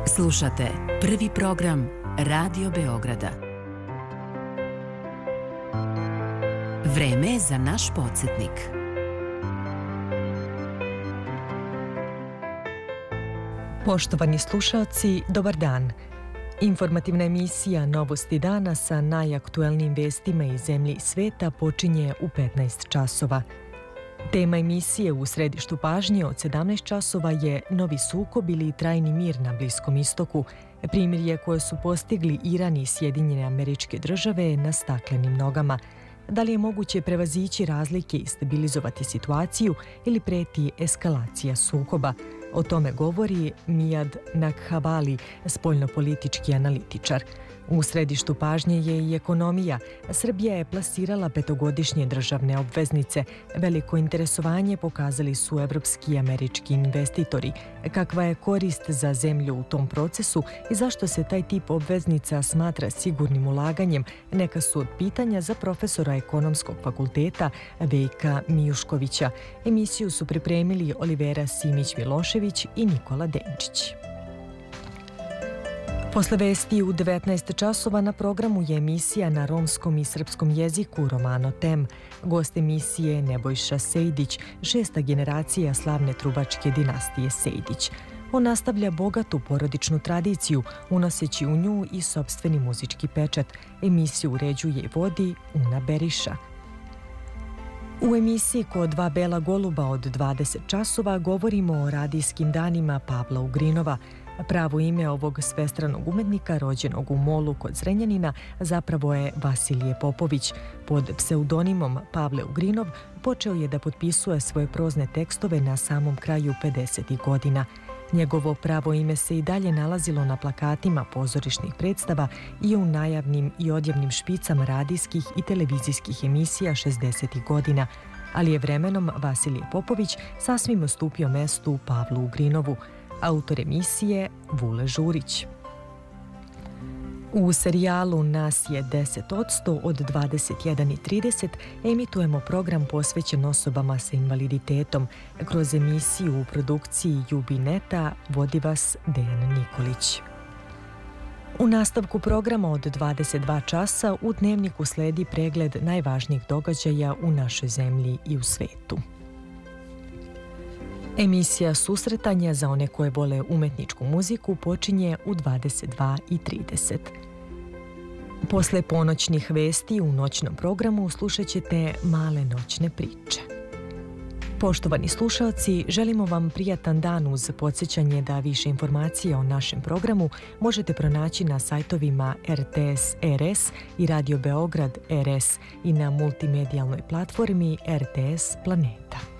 Slušate prvi program Radio Beograda. Vreme je za naš podsjetnik. Poštovani slušalci, dobar dan. Informativna emisija Novosti dana sa najaktuelnijim vestima iz zemlje i sveta počinje u 15 časova. Tema emisije u središtu pažnje od 17 časova je novi sukob ili trajni mir na Bliskom istoku, primirje koje su postigli Iran i Sjedinjene Američke Države na staklenim nogama. Da li je moguće prevazići razlike i stabilizovati situaciju ili preti eskalacija sukoba? O tome govori Mijad Nakhabali, spoljnopolitički analitičar. U središtu pažnje je i ekonomija. Srbija je plasirala petogodišnje državne obveznice. Veliko interesovanje pokazali su evropski i američki investitori. Kakva je korist za zemlju u tom procesu i zašto se taj tip obveznica smatra sigurnim ulaganjem? Neka su od pitanja za profesora ekonomskog fakulteta Vejka Mijuškovića. Emisiju su pripremili Olivera Simić-Milošević i Nikola Denčić. Posle vesti u 19 časova na programu je emisija na romskom i srpskom jeziku Romano Tem. Gost emisije je Nebojša Sejdić, 6. generacija slavne trubačke dinastije Sejdić. On nastavlja bogatu porodičnu tradiciju, unoseći u nju i sopstveni muzički pečat. Emisiju uređuje i vodi Una Beriša. U emisiji Ko dva bela goluba od 20 časova govorimo o radijskim danima Pavla Ugrinova. Pravo ime ovog svestranog umetnika, rođenog u Molu kod Zrenjanina, zapravo je Vasilije Popović. Pod pseudonimom Pavle Ugrinov počeo je da potpisuje svoje prozne tekstove na samom kraju 50. godina. Njegovo pravo ime se i dalje nalazilo na plakatima pozorišnih predstava i u najavnim i odjavnim špicama radijskih i televizijskih emisija 60. godina, ali je vremenom Vasilije Popović sasvim ustupio mestu Pavlu Ugrinovu. Autor emisije Vule Žurić. U serijalu Nas je 10% od 21:30 emitujemo program posvećen osobama sa invaliditetom. Kroz emisiju u produkciji Jubineta vodi vas Dejan Nikolić. U nastavku programa od 22 časa u Dnevniku sledi pregled najvažnijih događaja u našoj zemlji i u svetu. Emisija Susretanja za one koje vole umetničku muziku počinje u 22:30. Posle ponoćnih vesti u noćnom programu slušat ćete Male noćne priče. Poštovani slušalci, želimo vam prijatan dan uz podsjećanje da više informacija o našem programu možete pronaći na sajtovima RTS RS i Radio Beograd RS i na multimedijalnoj platformi RTS Planeta.